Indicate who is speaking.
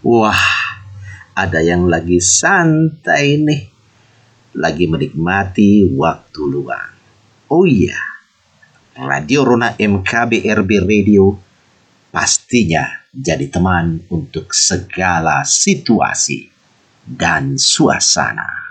Speaker 1: Wah, ada yang lagi santai nih, lagi menikmati waktu luang. Oh iya, Radio Rona MKBRB Radio pastinya jadi teman untuk segala situasi dan suasana.